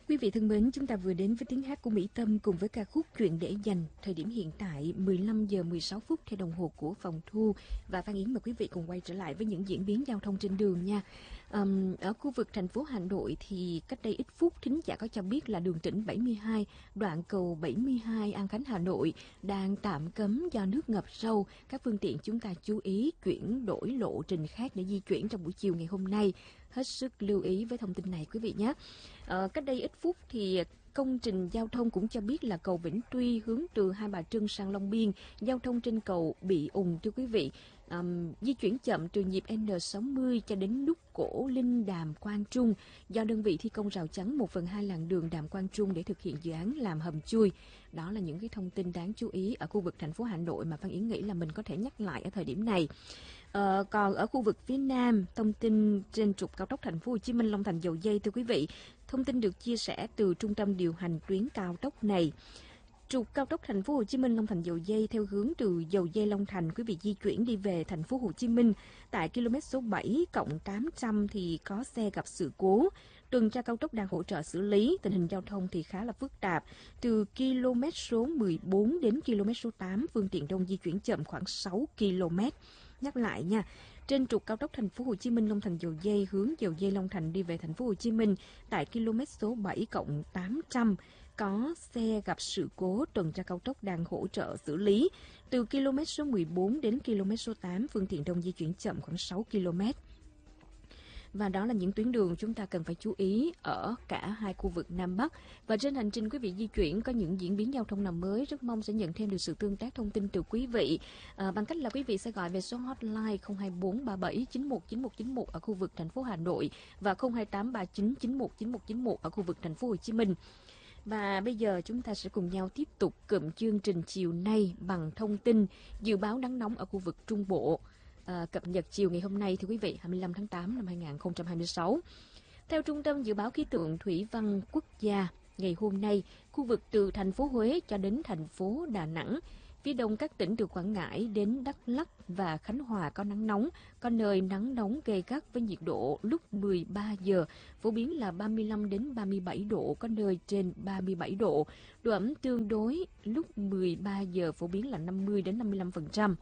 Quý vị thân mến, chúng ta vừa đến với tiếng hát của Mỹ Tâm cùng với ca khúc Chuyện để dành. Thời điểm hiện tại 15 giờ 16 phút theo đồng hồ của phòng thu. Và Phan Yến mời quý vị cùng quay trở lại với những diễn biến giao thông trên đường nha. Ở khu vực thành phố Hà Nội thì cách đây ít phút thính giả có cho biết là đường tỉnh 72, đoạn cầu 72 An Khánh Hà Nội đang tạm cấm do nước ngập sâu. Các phương tiện chúng ta chú ý chuyển đổi lộ trình khác để di chuyển trong buổi chiều ngày hôm nay. Hết sức lưu ý với thông tin này quý vị nhé. Cách đây ít phút thì công trình giao thông cũng cho biết là cầu Vĩnh Tuy hướng từ Hai Bà Trưng sang Long Biên, giao thông trên cầu bị ùn thưa quý vị. Di chuyển chậm từ nhịp N60 cho đến nút Cổ Linh Đàm Quang Trung do đơn vị thi công rào chắn 1/2 làn đường Đàm Quang Trung để thực hiện dự án làm hầm chui. Đó là những cái thông tin đáng chú ý ở khu vực thành phố Hà Nội mà Phan Yến nghĩ là mình có thể nhắc lại ở thời điểm này. Còn ở khu vực phía Nam, thông tin trên trục cao tốc Thành phố Hồ Chí Minh Long Thành Dầu Giây thưa quý vị. Thông tin được chia sẻ từ trung tâm điều hành tuyến cao tốc này. Trục cao tốc Thành phố Hồ Chí Minh Long Thành Dầu Giây theo hướng từ Dầu Giây Long Thành, quý vị di chuyển đi về Thành phố Hồ Chí Minh tại km số 7+800 thì có xe gặp sự cố. Tuần tra cao tốc đang hỗ trợ xử lý, tình hình giao thông thì khá là phức tạp. Từ km số 14 đến km số 8, phương tiện đông di chuyển chậm khoảng 6 km. Nhắc lại nha, trên trục cao tốc Thành phố Hồ Chí Minh Long Thành Dầu Giây hướng Dầu Giây Long Thành đi về Thành phố Hồ Chí Minh tại km số 7+800 có xe gặp sự cố, tuần tra cao tốc đang hỗ trợ xử lý. Từ km số 14 đến km số 8, phương tiện đông di chuyển chậm khoảng 6 km. Và đó là những tuyến đường chúng ta cần phải chú ý ở cả hai khu vực Nam Bắc. Và trên hành trình quý vị di chuyển có những diễn biến giao thông nào mới, rất mong sẽ nhận thêm được sự tương tác thông tin từ quý vị bằng cách là quý vị sẽ gọi về số hotline 024 37 91 91 91 ở khu vực thành phố Hà Nội và 028 39 91 91 91 ở khu vực thành phố Hồ Chí Minh. Và bây giờ chúng ta sẽ cùng nhau tiếp tục cụm chương trình chiều nay bằng thông tin dự báo nắng nóng ở khu vực Trung Bộ. Cập nhật chiều ngày hôm nay thưa quý vị, 25 tháng 8 năm 2026. Theo Trung tâm Dự báo Khí tượng Thủy văn Quốc gia, ngày hôm nay, khu vực từ thành phố Huế cho đến thành phố Đà Nẵng, phía đông các tỉnh từ Quảng Ngãi đến Đắk Lắk và Khánh Hòa có nắng nóng, có nơi nắng nóng gay gắt với nhiệt độ lúc 13 giờ, phổ biến là 35 đến 37 độ, có nơi trên 37 độ. Độ ẩm tương đối lúc 13 giờ phổ biến là 50 đến 55%.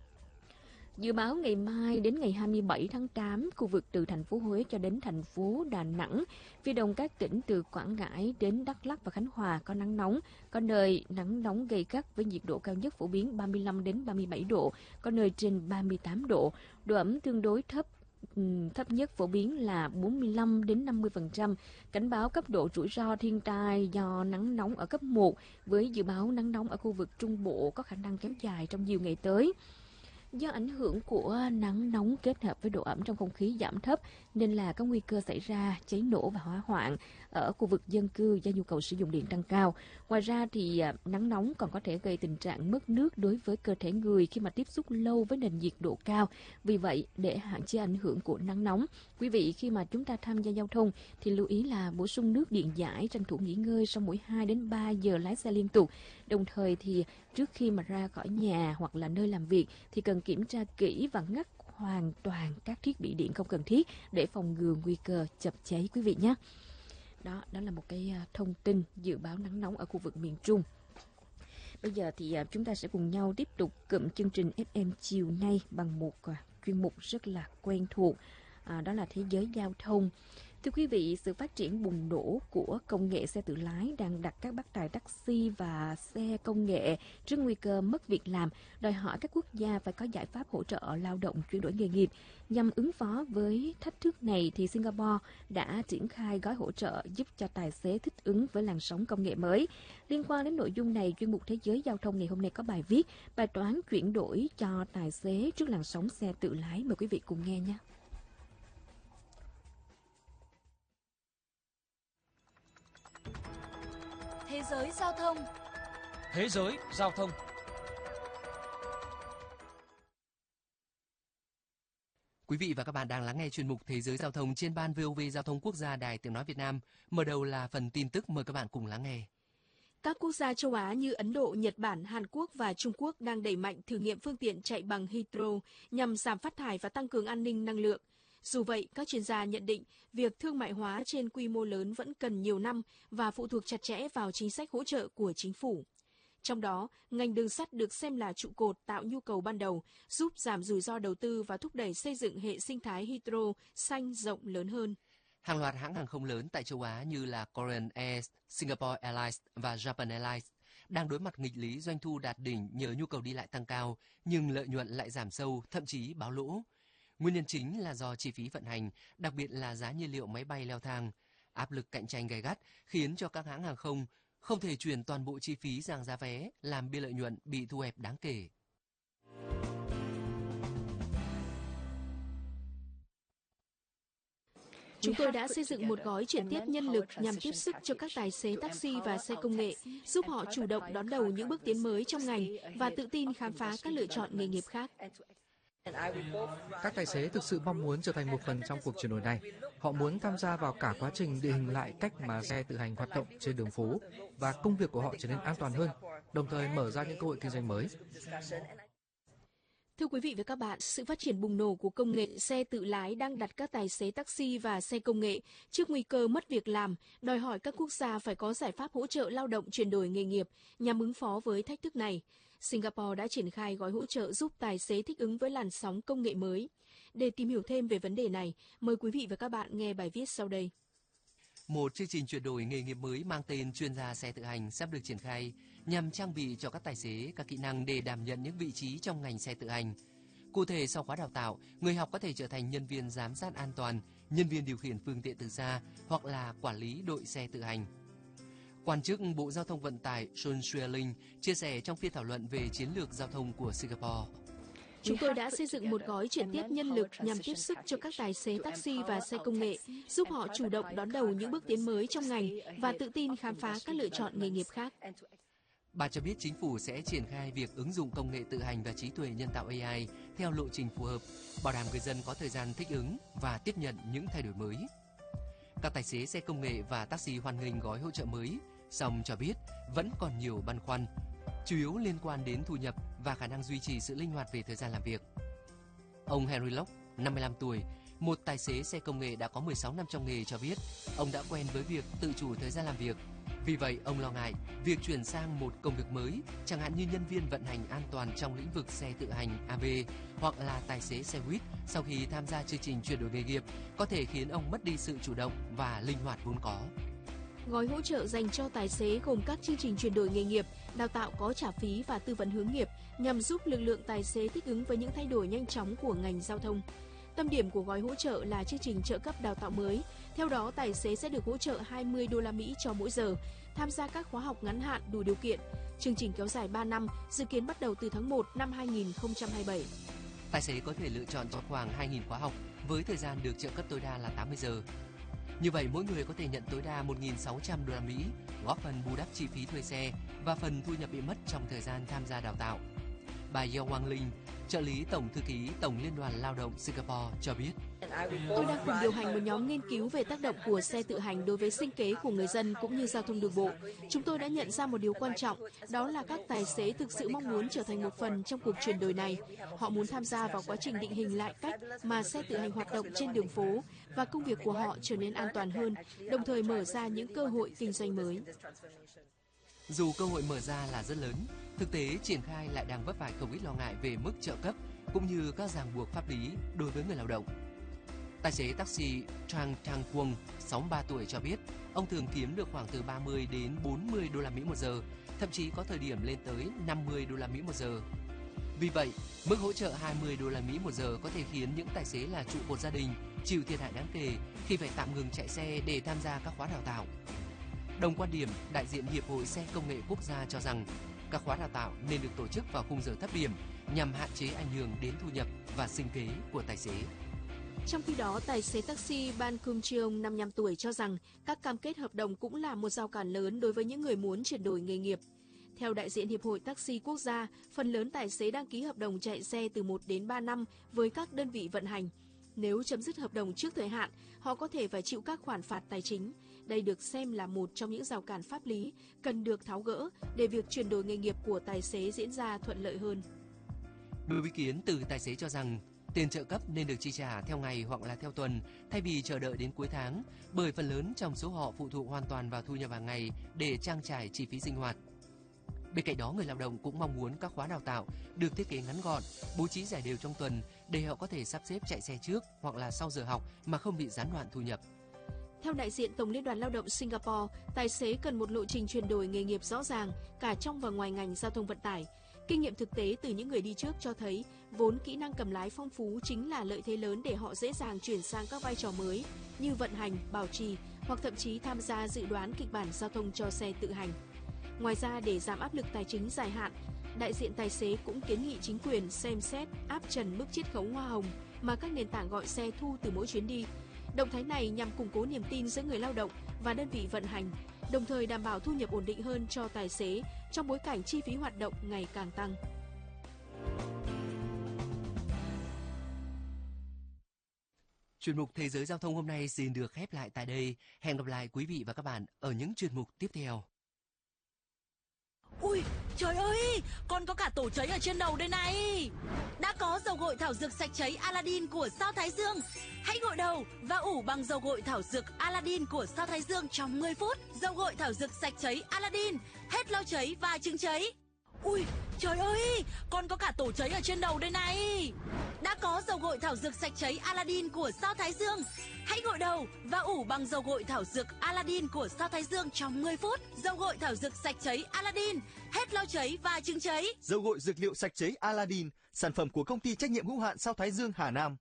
Dự báo ngày mai đến ngày 27 tháng 8, khu vực từ thành phố Huế cho đến thành phố Đà Nẵng, phía đông các tỉnh từ Quảng Ngãi đến Đắk Lắk và Khánh Hòa có nắng nóng, có nơi nắng nóng gay gắt với nhiệt độ cao nhất phổ biến 35 đến 37 độ, có nơi trên 38 độ. Độ ẩm tương đối thấp nhất phổ biến là 45 đến 50%. Cảnh báo cấp độ rủi ro thiên tai do nắng nóng ở cấp 1 với dự báo nắng nóng ở khu vực Trung Bộ có khả năng kéo dài trong nhiều ngày tới. Do ảnh hưởng của nắng nóng kết hợp với độ ẩm trong không khí giảm thấp nên là có nguy cơ xảy ra cháy nổ và hỏa hoạn ở khu vực dân cư do nhu cầu sử dụng điện tăng cao. Ngoài ra thì nắng nóng còn có thể gây tình trạng mất nước đối với cơ thể người khi mà tiếp xúc lâu với nền nhiệt độ cao. Vì vậy, để hạn chế ảnh hưởng của nắng nóng, quý vị khi mà chúng ta tham gia giao thông thì lưu ý là bổ sung nước điện giải, tranh thủ nghỉ ngơi sau mỗi 2 đến 3 giờ lái xe liên tục. Đồng thời thì trước khi mà ra khỏi nhà hoặc là nơi làm việc thì cần kiểm tra kỹ và ngắt hoàn toàn các thiết bị điện không cần thiết để phòng ngừa nguy cơ chập cháy quý vị nhé. Đó là một cái thông tin dự báo nắng nóng ở khu vực miền Trung. Bây giờ thì chúng ta sẽ cùng nhau tiếp tục cụm chương trình FM chiều nay bằng một chuyên mục rất là quen thuộc, đó là thế giới giao thông. Thưa quý vị, sự phát triển bùng nổ của công nghệ xe tự lái đang đặt các bác tài taxi và xe công nghệ trước nguy cơ mất việc làm, đòi hỏi các quốc gia phải có giải pháp hỗ trợ lao động chuyển đổi nghề nghiệp. Nhằm ứng phó với thách thức này thì Singapore đã triển khai gói hỗ trợ giúp cho tài xế thích ứng với làn sóng công nghệ mới. Liên quan đến nội dung này, chuyên mục Thế giới Giao thông ngày hôm nay có bài viết bài toán chuyển đổi cho tài xế trước làn sóng xe tự lái. Mời quý vị cùng nghe nhé. Thế giới giao thông. Thế giới giao thông. Quý vị và các bạn đang lắng nghe chuyên mục Thế giới giao thông trên ban VOV Giao thông Quốc gia Đài Tiếng nói Việt Nam. Mở đầu là phần tin tức, mời các bạn cùng lắng nghe. Các quốc gia châu Á như Ấn Độ, Nhật Bản, Hàn Quốc và Trung Quốc đang đẩy mạnh thử nghiệm phương tiện chạy bằng hydro nhằm giảm phát thải và tăng cường an ninh năng lượng. Dù vậy, các chuyên gia nhận định việc thương mại hóa trên quy mô lớn vẫn cần nhiều năm và phụ thuộc chặt chẽ vào chính sách hỗ trợ của chính phủ. Trong đó, ngành đường sắt được xem là trụ cột tạo nhu cầu ban đầu, giúp giảm rủi ro đầu tư và thúc đẩy xây dựng hệ sinh thái hydro xanh rộng lớn hơn. Hàng loạt hãng hàng không lớn tại châu Á như là Korean Air, Singapore Airlines và Japan Airlines đang đối mặt nghịch lý doanh thu đạt đỉnh nhờ nhu cầu đi lại tăng cao, nhưng lợi nhuận lại giảm sâu, thậm chí báo lỗ. Nguyên nhân chính là do chi phí vận hành, đặc biệt là giá nhiên liệu máy bay leo thang. Áp lực cạnh tranh gay gắt khiến cho các hãng hàng không thể chuyển toàn bộ chi phí sang giá vé, làm biên lợi nhuận bị thu hẹp đáng kể. Chúng tôi đã xây dựng một gói chuyển tiếp nhân lực nhằm tiếp sức cho các tài xế taxi và xe công nghệ, giúp họ chủ động đón đầu những bước tiến mới trong ngành và tự tin khám phá các lựa chọn nghề nghiệp khác. Các tài xế thực sự mong muốn trở thành một phần trong cuộc chuyển đổi này. Họ muốn tham gia vào cả quá trình định hình lại cách mà xe tự hành hoạt động trên đường phố và công việc của họ trở nên an toàn hơn, đồng thời mở ra những cơ hội kinh doanh mới. Thưa quý vị và các bạn, sự phát triển bùng nổ của công nghệ xe tự lái đang đặt các tài xế taxi và xe công nghệ trước nguy cơ mất việc làm, đòi hỏi các quốc gia phải có giải pháp hỗ trợ lao động chuyển đổi nghề nghiệp nhằm ứng phó với thách thức này. Singapore đã triển khai gói hỗ trợ giúp tài xế thích ứng với làn sóng công nghệ mới. Để tìm hiểu thêm về vấn đề này, mời quý vị và các bạn nghe bài viết sau đây. Một chương trình chuyển đổi nghề nghiệp mới mang tên chuyên gia xe tự hành sắp được triển khai nhằm trang bị cho các tài xế các kỹ năng để đảm nhận những vị trí trong ngành xe tự hành. Cụ thể, sau khóa đào tạo, người học có thể trở thành nhân viên giám sát an toàn, nhân viên điều khiển phương tiện từ xa hoặc là quản lý đội xe tự hành. Quan chức Bộ Giao thông Vận tải Sun Xueling chia sẻ trong phiên thảo luận về chiến lược giao thông của Singapore. Chúng tôi đã xây dựng một gói chuyển tiếp nhân lực nhằm tiếp sức cho các tài xế taxi và xe công nghệ, giúp họ chủ động đón đầu những bước tiến mới trong ngành và tự tin khám phá các lựa chọn nghề nghiệp khác. Bà cho biết chính phủ sẽ triển khai việc ứng dụng công nghệ tự hành và trí tuệ nhân tạo AI theo lộ trình phù hợp, bảo đảm người dân có thời gian thích ứng và tiếp nhận những thay đổi mới. Các tài xế xe công nghệ và taxi hoan nghênh gói hỗ trợ mới, song cho biết vẫn còn nhiều băn khoăn, chủ yếu liên quan đến thu nhập và khả năng duy trì sự linh hoạt về thời gian làm việc. Ông Henry Locke, 55 tuổi, một tài xế xe công nghệ đã có 16 năm trong nghề cho biết ông đã quen với việc tự chủ thời gian làm việc. Vì vậy, ông lo ngại việc chuyển sang một công việc mới, chẳng hạn như nhân viên vận hành an toàn trong lĩnh vực xe tự hành AV hoặc là tài xế xe buýt sau khi tham gia chương trình chuyển đổi nghề nghiệp, có thể khiến ông mất đi sự chủ động và linh hoạt vốn có. Gói hỗ trợ dành cho tài xế gồm các chương trình chuyển đổi nghề nghiệp, đào tạo có trả phí và tư vấn hướng nghiệp nhằm giúp lực lượng tài xế thích ứng với những thay đổi nhanh chóng của ngành giao thông. Tâm điểm của gói hỗ trợ là chương trình trợ cấp đào tạo mới. Theo đó, tài xế sẽ được hỗ trợ 20 đô la Mỹ cho mỗi giờ, tham gia các khóa học ngắn hạn đủ điều kiện. Chương trình kéo dài 3 năm, dự kiến bắt đầu từ tháng 1 năm 2027. Tài xế có thể lựa chọn cho khoảng 2.000 khóa học với thời gian được trợ cấp tối đa là 80 giờ. Như vậy, mỗi người có thể nhận tối đa 1.600 đô la Mỹ, góp phần bù đắp chi phí thuê xe và phần thu nhập bị mất trong thời gian tham gia đào tạo. Bà Yeo Wang Linh, trợ lý tổng thư ký Tổng Liên đoàn Lao động Singapore cho biết. Tôi đang cùng điều hành một nhóm nghiên cứu về tác động của xe tự hành đối với sinh kế của người dân cũng như giao thông đường bộ. Chúng tôi đã nhận ra một điều quan trọng, đó là các tài xế thực sự mong muốn trở thành một phần trong cuộc chuyển đổi này. Họ muốn tham gia vào quá trình định hình lại cách mà xe tự hành hoạt động trên đường phố và công việc của họ trở nên an toàn hơn, đồng thời mở ra những cơ hội kinh doanh mới. Dù cơ hội mở ra là rất lớn, thực tế triển khai lại đang vấp phải không ít lo ngại về mức trợ cấp cũng như các ràng buộc pháp lý đối với người lao động. Tài xế taxi Chang Chang Kwong, 63 tuổi cho biết, ông thường kiếm được khoảng từ 30 đến 40 đô la Mỹ một giờ, thậm chí có thời điểm lên tới 50 đô la Mỹ một giờ. Vì vậy, mức hỗ trợ 20 đô la Mỹ một giờ có thể khiến những tài xế là trụ cột gia đình chịu thiệt hại đáng kể khi phải tạm ngừng chạy xe để tham gia các khóa đào tạo. Đồng quan điểm, đại diện Hiệp hội Xe Công nghệ Quốc gia cho rằng các khóa đào tạo nên được tổ chức vào khung giờ thấp điểm nhằm hạn chế ảnh hưởng đến thu nhập và sinh kế của tài xế. Trong khi đó, tài xế taxi Ban Kum Cheong, 55 tuổi cho rằng các cam kết hợp đồng cũng là một rào cản lớn đối với những người muốn chuyển đổi nghề nghiệp. Theo đại diện Hiệp hội Taxi Quốc gia, phần lớn tài xế đăng ký hợp đồng chạy xe từ 1 đến 3 năm với các đơn vị vận hành. Nếu chấm dứt hợp đồng trước thời hạn, họ có thể phải chịu các khoản phạt tài chính. Đây được xem là một trong những rào cản pháp lý cần được tháo gỡ để việc chuyển đổi nghề nghiệp của tài xế diễn ra thuận lợi hơn. Đối với ý kiến từ tài xế cho rằng Tiền trợ cấp nên được chi trả theo ngày hoặc là theo tuần thay vì chờ đợi đến cuối tháng, bởi phần lớn trong số họ phụ thuộc hoàn toàn vào thu nhập hàng ngày để trang trải chi phí sinh hoạt. Bên cạnh đó, người lao động cũng mong muốn các khóa đào tạo được thiết kế ngắn gọn, bố trí rải đều trong tuần để họ có thể sắp xếp chạy xe trước hoặc là sau giờ học mà không bị gián đoạn thu nhập. Theo đại diện Tổng Liên đoàn Lao động Singapore, tài xế cần một lộ trình chuyển đổi nghề nghiệp rõ ràng cả trong và ngoài ngành giao thông vận tải. Kinh nghiệm thực tế từ những người đi trước cho thấy, vốn kỹ năng cầm lái phong phú chính là lợi thế lớn để họ dễ dàng chuyển sang các vai trò mới như vận hành, bảo trì hoặc thậm chí tham gia dự đoán kịch bản giao thông cho xe tự hành. Ngoài ra, để giảm áp lực tài chính dài hạn, đại diện tài xế cũng kiến nghị chính quyền xem xét áp trần mức chiết khấu hoa hồng mà các nền tảng gọi xe thu từ mỗi chuyến đi. Động thái này nhằm củng cố niềm tin giữa người lao động và đơn vị vận hành, đồng thời đảm bảo thu nhập ổn định hơn cho tài xế trong bối cảnh chi phí hoạt động ngày càng tăng. Chuyên mục Thế giới Giao thông hôm nay xin được khép lại tại đây. Hẹn gặp lại quý vị và các bạn ở những chuyên mục tiếp theo. Ui, trời ơi, con có cả tổ cháy ở trên đầu đây này. Đã có dầu gội thảo dược sạch cháy Aladdin của Sao Thái Dương. Hãy gội đầu và ủ bằng dầu gội thảo dược Aladdin của Sao Thái Dương trong 10 phút. Dầu gội thảo dược sạch cháy Aladdin, hết lau cháy và chứng cháy. Ui, trời ơi, con có cả tổ cháy ở trên đầu đây này. Đã có dầu gội thảo dược sạch cháy Aladdin của Sao Thái Dương. Hãy gội đầu và ủ bằng dầu gội thảo dược Aladdin của Sao Thái Dương trong 10 phút. Dầu gội thảo dược sạch cháy Aladdin, hết lau cháy và chứng cháy. Dầu gội dược liệu sạch cháy Aladdin, sản phẩm của công ty trách nhiệm hữu hạn Sao Thái Dương Hà Nam.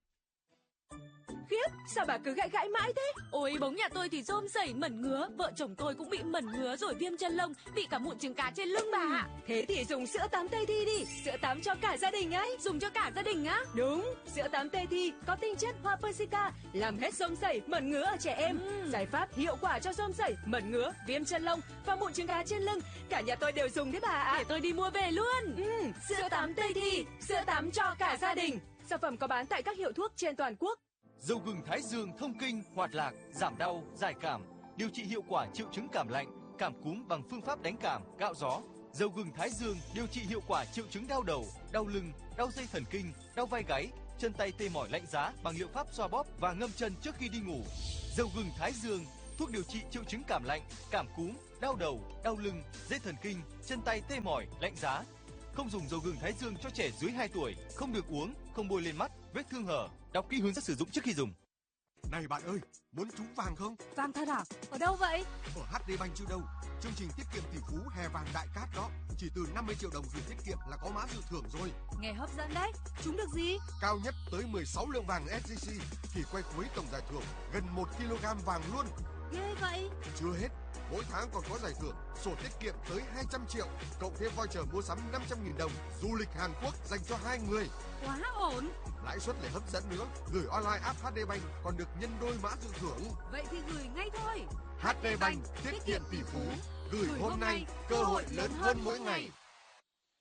Khiếp, sao bà cứ gãi gãi mãi thế? Ôi, bóng nhà tôi thì rôm rẩy mẩn ngứa, vợ chồng tôi cũng bị mẩn ngứa rồi viêm chân lông, bị cả mụn trứng cá trên lưng bà ạ. Thế thì dùng sữa tắm Tây Thi đi, sữa tắm cho cả gia đình ấy. Dùng cho cả gia đình á? Đúng, sữa tắm Tây Thi có tinh chất hoa Persica, làm hết rôm rẩy, mẩn ngứa ở trẻ em. Giải pháp hiệu quả cho rôm rẩy, mẩn ngứa, viêm chân lông và mụn trứng cá trên lưng. Cả nhà tôi đều dùng đấy bà ạ. Để tôi đi mua về luôn. Sữa tắm Tây Thi, sữa tắm cho cả gia đình. Sản phẩm có bán tại các hiệu thuốc trên toàn quốc. Dầu gừng Thái Dương thông kinh, hoạt lạc, giảm đau, giải cảm, điều trị hiệu quả triệu chứng cảm lạnh, cảm cúm bằng phương pháp đánh cảm, cạo gió. Dầu gừng Thái Dương điều trị hiệu quả triệu chứng đau đầu, đau lưng, đau dây thần kinh, đau vai gáy, chân tay tê mỏi lạnh giá bằng liệu pháp xoa bóp và ngâm chân trước khi đi ngủ. Dầu gừng Thái Dương, thuốc điều trị triệu chứng cảm lạnh, cảm cúm, đau đầu, đau lưng, dây thần kinh, chân tay tê mỏi, lạnh giá. Không dùng dầu gừng Thái Dương cho trẻ dưới 2 tuổi, không được uống, không bôi lên mắt, vết thương hở. Đọc kỹ hướng dẫn sử dụng trước khi dùng. Này bạn ơi, muốn trúng vàng không? Vàng thật à? Ở đâu vậy? Ở HD Bank chứ đâu. Chương trình tiết kiệm tỷ phú hè vàng đại cát đó. Chỉ từ 50 triệu đồng gửi tiết kiệm là có mã dự thưởng rồi. Nghe hấp dẫn đấy. Trúng được gì? Cao nhất tới 16 lượng vàng SJC thì quay cuối tổng giải thưởng gần 1 kg vàng luôn. Ghê vậy. Chưa hết, mỗi tháng còn có giải thưởng sổ tiết kiệm tới 200 triệu, cộng thêm voucher mua sắm 500.000 đồng, du lịch Hàn Quốc dành cho 2 người. Quá ổn. Lãi suất lại hấp dẫn nữa, gửi online app HD Bank còn được nhân đôi mã dự thưởng. Vậy thì gửi ngay thôi. HD Bank tiết kiệm tỷ phú, gửi hôm nay, cơ hội lớn hơn mỗi ngày.